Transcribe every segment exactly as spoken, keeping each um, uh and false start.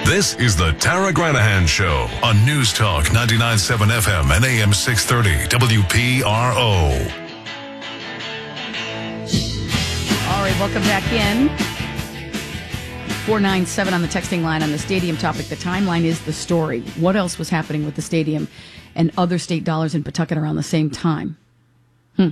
This is the Tara Granahan Show on News Talk ninety-nine point seven F M and A M six thirty W P R O. All right, welcome back in. four nine seven on the texting line on the stadium topic. The timeline is the story. What else was happening with the stadium and other state dollars in Pawtucket around the same time? Hmm.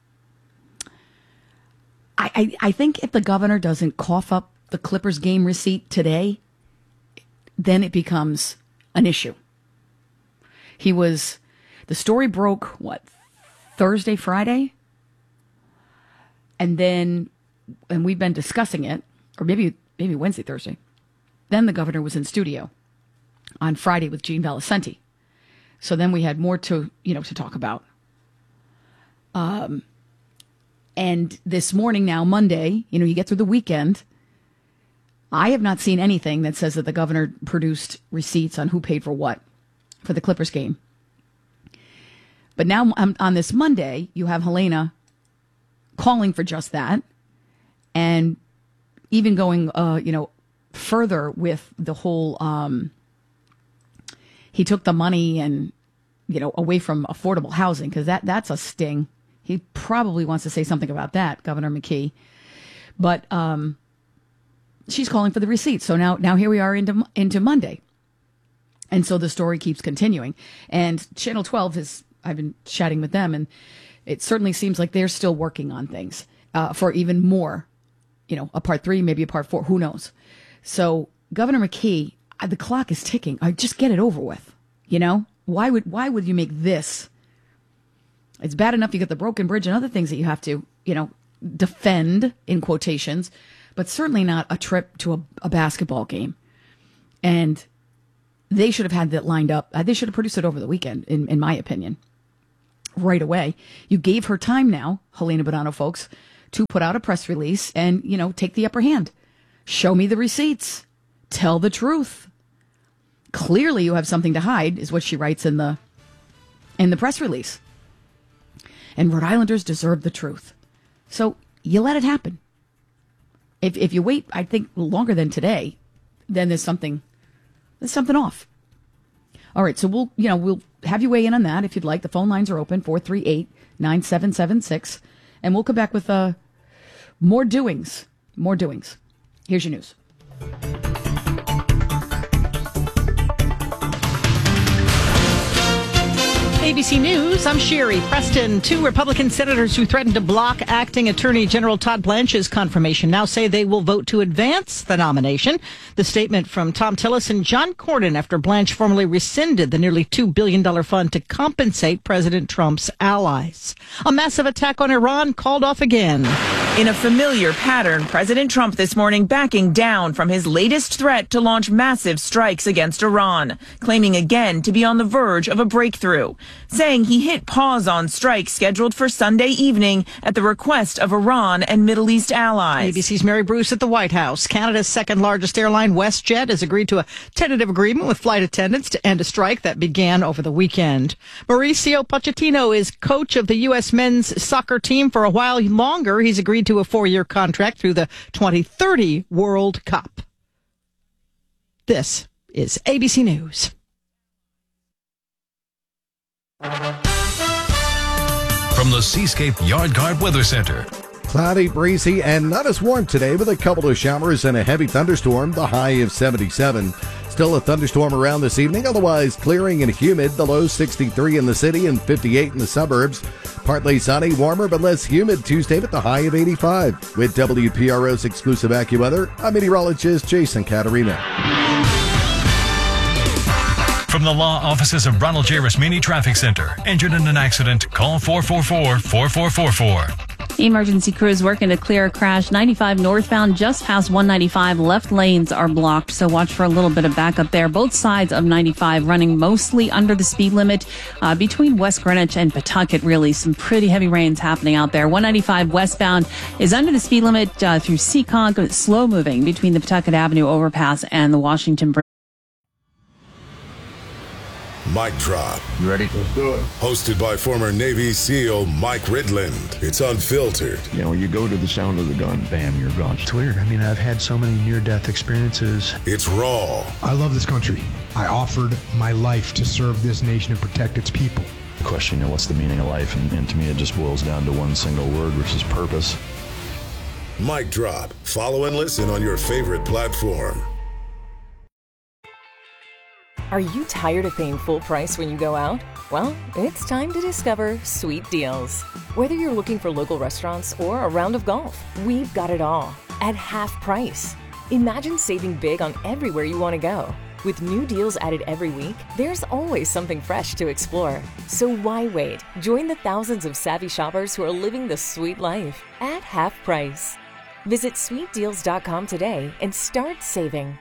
I, I, I think if the governor doesn't cough up the Clippers game receipt today, then it becomes an issue. He was, the story broke, what, Thursday, Friday? And then, and we've been discussing it, or maybe maybe Wednesday, Thursday. Then the governor was in studio on Friday with Gene Valicenti. So then we had more to, you know, to talk about. Um, and this morning now, Monday, you know, you get through the weekend. I have not seen anything that says that the governor produced receipts on who paid for what for the Clippers game. But now um, on this Monday, you have Helena calling for just that, and even going, uh, you know, further with the whole. Um, he took the money and, you know, away from affordable housing, because that that's a sting. He probably wants to say something about that, Governor McKee. But um, she's calling for the receipts. So now, now here we are into into Monday, and so the story keeps continuing. And Channel twelve is. I've been chatting with them, and it certainly seems like they're still working on things uh, for even more, you know, a part three, maybe a part four, who knows? So Governor McKee, uh, the clock is ticking. I just get it over with. You know, why would why would you make this? It's bad enough you got the broken bridge and other things that you have to, you know, defend in quotations, but certainly not a trip to a, a basketball game. And they should have had that lined up. Uh, they should have produced it over the weekend, in, in my opinion. Right away. You gave her time now, Helena Bonanno folks, to put out a press release and, you know, take the upper hand. Show me the receipts. Tell the truth. Clearly you have something to hide, is what she writes in the in the press release. And Rhode Islanders deserve the truth. So you let it happen. If if you wait, I think, longer than today, then there's something there's something off. All right, so we'll, you know, we'll have you weigh in on that if you'd like. The phone lines are open, four three eight, nine seven seven six. And we'll come back with uh, more doings. More doings. Here's your news. A B C News, I'm Sherry Preston. Two Republican senators who threatened to block acting Attorney General Todd Blanche's confirmation now say they will vote to advance the nomination. The statement from Tom Tillis and John Cornyn after Blanche formally rescinded the nearly two billion dollars fund to compensate President Trump's allies. A massive attack on Iran called off again. In a familiar pattern, President Trump this morning backing down from his latest threat to launch massive strikes against Iran, claiming again to be on the verge of a breakthrough, saying he hit pause on strikes scheduled for Sunday evening at the request of Iran and Middle East allies. A B C's Mary Bruce at the White House. Canada's second largest airline, WestJet, has agreed to a tentative agreement with flight attendants to end a strike that began over the weekend. Mauricio Pochettino is coach of the U S men's soccer team for a while longer. He's agreed to a four-year contract through the twenty thirty World Cup. This is A B C News. From the Seascape Yard Guard Weather Center. Cloudy, breezy, and not as warm today with a couple of showers and a heavy thunderstorm, the high of seventy-seven. Still a thunderstorm around this evening, otherwise clearing and humid, the low sixty-three in the city and fifty-eight in the suburbs. Partly sunny, warmer but less humid Tuesday with the high of eighty-five. With W P R O's exclusive AccuWeather, I'm meteorologist Jason Caterina. From the law offices of Ronald J. Rasmini Traffic Center. Injured in an accident? Call four four four, four four four four. Emergency crews working to clear a crash. ninety-five northbound just past one ninety-five. Left lanes are blocked, so watch for a little bit of backup there. Both sides of ninety-five running mostly under the speed limit uh, between West Greenwich and Pawtucket, really. Some pretty heavy rains happening out there. one ninety-five westbound is under the speed limit uh, through Seekonk, slow moving between the Pawtucket Avenue overpass and the Washington Bridge. Mic Drop. You ready? Let's do it. Hosted by former Navy SEAL Mike Ridland. It's unfiltered. You know, you go to the sound of the gun, bam, you're gone. It's weird. I mean, I've had so many near-death experiences. It's raw. I love this country. I offered my life to serve this nation and protect its people. The question, you know, what's the meaning of life? And, and to me, it just boils down to one single word, which is purpose. Mic Drop. Follow and listen on your favorite platform. Are you tired of paying full price when you go out? Well, it's time to discover Sweet Deals. Whether you're looking for local restaurants or a round of golf, we've got it all at half price. Imagine saving big on everywhere you want to go. With new deals added every week, there's always something fresh to explore. So why wait? Join the thousands of savvy shoppers who are living the sweet life at half price. Visit sweet deals dot com today and start saving.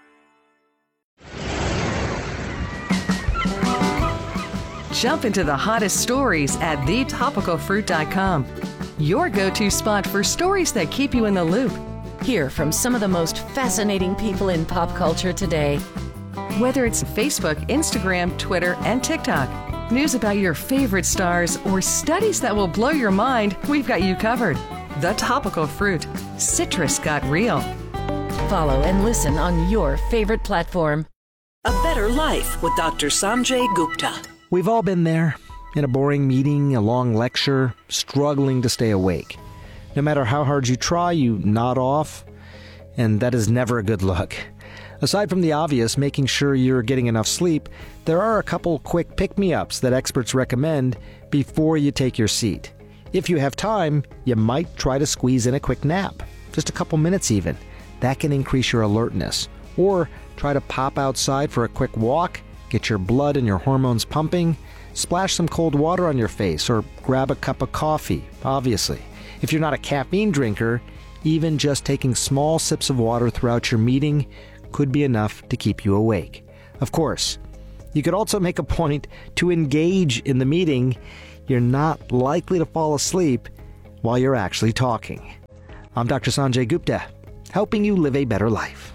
Jump into the hottest stories at the topical fruit dot com. Your go-to spot for stories that keep you in the loop. Hear from some of the most fascinating people in pop culture today. Whether it's Facebook, Instagram, Twitter, and TikTok, news about your favorite stars, or studies that will blow your mind, we've got you covered. The Topical Fruit. Citrus got real. Follow and listen on your favorite platform. A Better Life with Doctor Sanjay Gupta. We've all been there, in a boring meeting, a long lecture, struggling to stay awake. No matter how hard you try, you nod off, and that is never a good look. Aside from the obvious, making sure you're getting enough sleep, there are a couple quick pick-me-ups that experts recommend before you take your seat. If you have time, you might try to squeeze in a quick nap, just a couple minutes even. That can increase your alertness. Or try to pop outside for a quick walk, get your blood and your hormones pumping, splash some cold water on your face, or grab a cup of coffee, obviously. If you're not a caffeine drinker, even just taking small sips of water throughout your meeting could be enough to keep you awake. Of course, you could also make a point to engage in the meeting. You're not likely to fall asleep while you're actually talking. I'm Doctor Sanjay Gupta, helping you live a better life.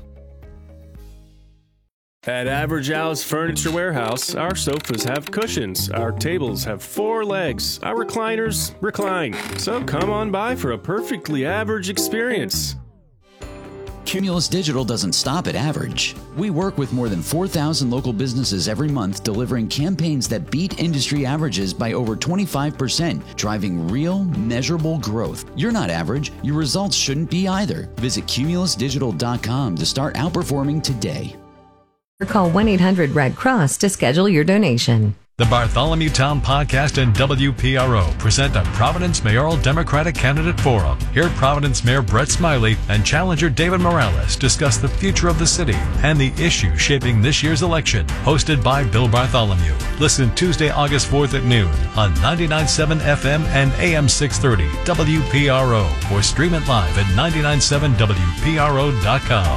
At Average Al's Furniture Warehouse, our sofas have cushions, our tables have four legs, our recliners recline. So come on by for a perfectly average experience. Cumulus Digital doesn't stop at average. We work with more than four thousand local businesses every month, delivering campaigns that beat industry averages by over twenty-five percent, driving real, measurable growth. You're not average. Your results shouldn't be either. Visit cumulus digital dot com to start outperforming today. Call one eight hundred red cross to schedule your donation. The Bartholomew Town Podcast and W P R O present a Providence Mayoral Democratic Candidate Forum. Hear Providence Mayor Brett Smiley and challenger David Morales discuss the future of the city and the issues shaping this year's election. Hosted by Bill Bartholomew. Listen Tuesday, August fourth at noon on ninety-nine point seven F M and A M six thirty W P R O or stream it live at nine nine seven W P R O dot com.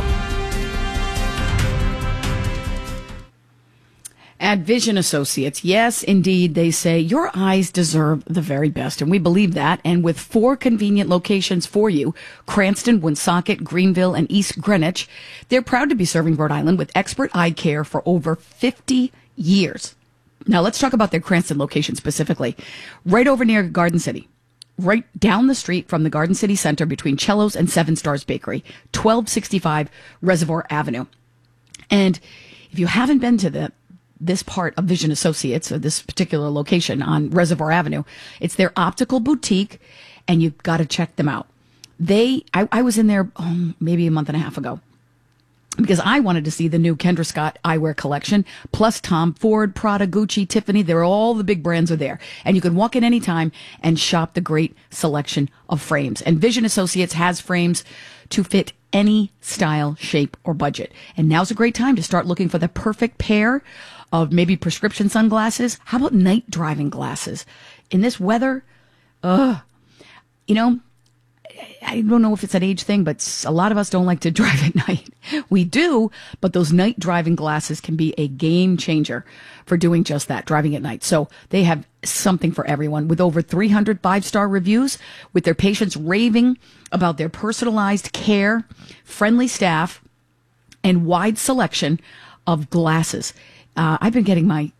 At Vision Associates, yes, indeed, they say your eyes deserve the very best, and we believe that. And with four convenient locations for you, Cranston, Woonsocket, Greenville, and East Greenwich, they're proud to be serving Rhode Island with expert eye care for over fifty years. Now, let's talk about their Cranston location specifically. Right over near Garden City, right down the street from the Garden City Center between Cello's and Seven Stars Bakery, twelve sixty-five Reservoir Avenue. And if you haven't been to the this part of Vision Associates, or this particular location on Reservoir Avenue, it's their optical boutique, and you've got to check them out. They, I, I was in there oh, maybe a month and a half ago because I wanted to see the new Kendra Scott eyewear collection, plus Tom Ford, Prada, Gucci, Tiffany. They're all the big brands are there, and you can walk in anytime and shop the great selection of frames. And Vision Associates has frames to fit any style, shape, or budget. And now's a great time to start looking for the perfect pair of maybe prescription sunglasses. How about night driving glasses? In this weather, ugh, you know, I don't know if it's an age thing, but a lot of us don't like to drive at night. We do, but those night driving glasses can be a game changer for doing just that, driving at night. So they have something for everyone with over three hundred five-star reviews, with their patients raving about their personalized care, friendly staff, and wide selection of glasses. Uh, I've been getting my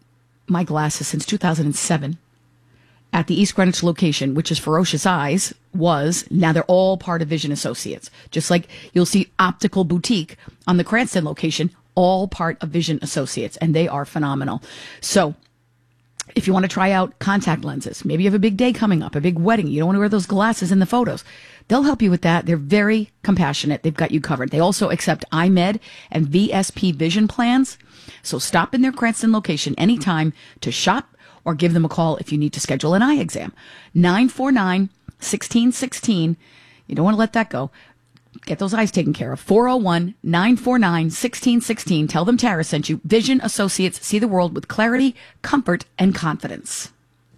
my glasses since two thousand seven at the East Greenwich location, which is Ferocious Eyes, was, now they're all part of Vision Associates. Just like you'll see Optical Boutique on the Cranston location, all part of Vision Associates, and they are phenomenal. So if you want to try out contact lenses, maybe you have a big day coming up, a big wedding, you don't want to wear those glasses in the photos, they'll help you with that. They're very compassionate. They've got you covered. They also accept iMed and V S P vision plans. So stop in their Cranston location anytime to shop or give them a call if you need to schedule an eye exam. nine four nine, one six one six. You don't want to let that go. Get those eyes taken care of. four oh one, nine four nine, one six one six. Tell them Tara sent you. Vision Associates, see the world with clarity, comfort, and confidence.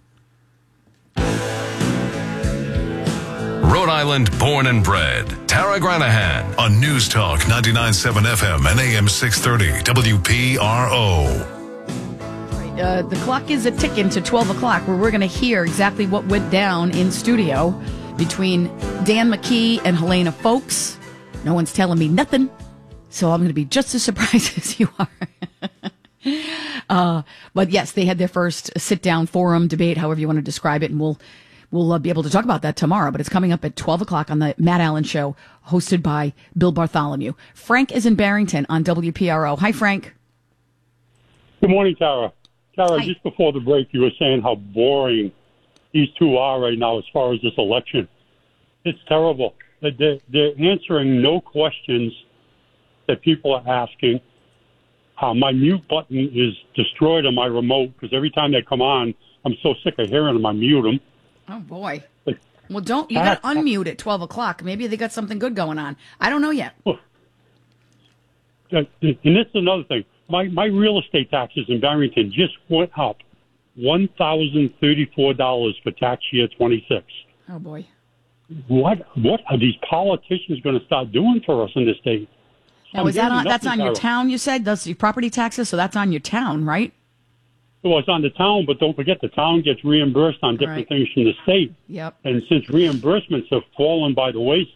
Rhode Island born and bred. Tara Granahan on News Talk ninety-nine point seven F M and A M six thirty W P R O. Uh, the clock is a ticking to twelve o'clock, where we're going to hear exactly what went down in studio between Dan McKee and Helena Folks. No one's telling me nothing, so I'm going to be just as surprised as you are. uh, but yes, they had their first sit-down forum debate, however you want to describe it, and we'll we'll uh, be able to talk about that tomorrow. But it's coming up at twelve o'clock on the Matt Allen Show, hosted by Bill Bartholomew. Frank is in Barrington on W P R O. Hi, Frank. Good morning, Tara. Tara, Hi. Just before the break, you were saying how boring these two are right now as far as this election. It's terrible. They're, they're answering no questions that people are asking. Uh, my mute button is destroyed on my remote because every time they come on, I'm so sick of hearing them, I mute them. Oh, boy. Well, don't, you got to unmute at twelve o'clock. Maybe they got something good going on. I don't know yet. And this is another thing. My my real estate taxes in Barrington just went up one thousand thirty-four dollars for tax year twenty-six. Oh, boy. What what are these politicians going to start doing for us in this state? Now, I'm is that getting on, that's nothing, on your Tara. town, you said? That's your property taxes, so that's on your town, right? Well, it's on the town, but don't forget the town gets reimbursed on different Right. things from the state. Yep. And since reimbursements have fallen by the wayside,